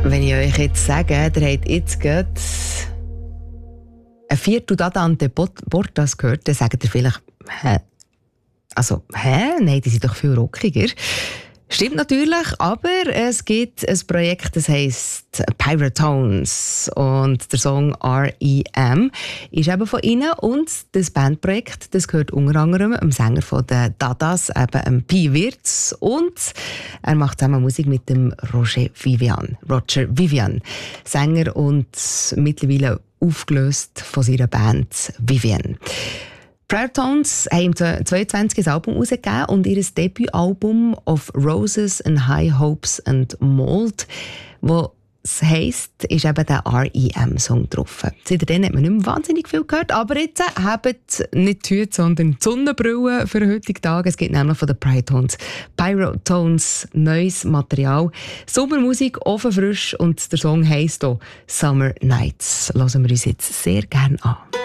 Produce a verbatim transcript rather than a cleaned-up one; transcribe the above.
Wenn ich euch jetzt sage, ihr habt jetzt gerade ein Viertel Dada Ante Portas gehört, dann sagt ihr vielleicht, hä? Also, hä? Nein, die sind doch viel rockiger. Stimmt natürlich, aber es gibt ein Projekt, das heisst Pyratones und der Song R E M ist eben von ihnen und das Bandprojekt, das gehört unter anderem dem Sänger von den Dadas, eben dem Pi Wirtz, und er macht zusammen Musik mit dem Roger Vivian, Roger Vivian, Sänger und mittlerweile aufgelöst von seiner Band Vivian. Pyratones haben im zweiundzwanzig ein Album herausgegeben und ihr Debütalbum «Of Roses and High Hopes and Mold», wo es heisst, ist eben der R E M-Song drauf. Seitdem hat man nicht mehr wahnsinnig viel gehört, aber jetzt habt nicht die Hüte, sondern die Sonnenbrille für den heutigen Tag. Es gibt nämlich von den Pyratones, Pyratones neues Material. Sommermusik, offen frisch, und der Song heisst auch «Summer Nights». Hören wir uns jetzt sehr gerne an.